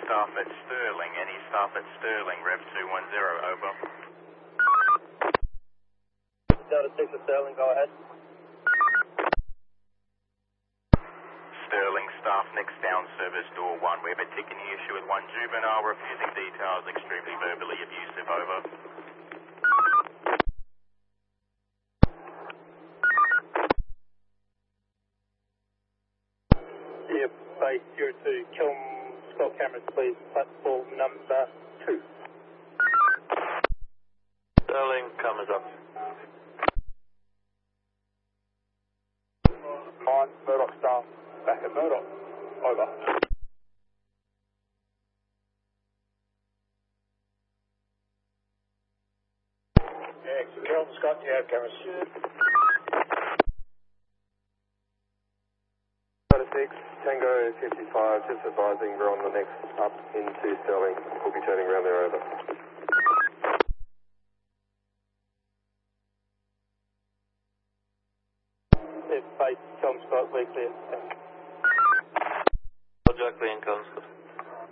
staff at Stirling. Any staff at Stirling, Rev 210, over. Delta 6 at Stirling, go ahead. Stirling staff, next down service door 1. We have a ticking issue with one juvenile refusing details, extremely verbally abusive, over. Yeah, base 02, Kilm Scott cameras please, platform number 2. Stirling, cameras up. Mine, Murdoch staff, back at Murdoch, over. Yeah, Kilm Scott, you have cameras. Delta 6, Tango 55, just advising we're on the next up into Stirling. We'll be turning around there, over. Yeah, base Kilm Scott, we're clear. Roger, clean, Kilm Scott.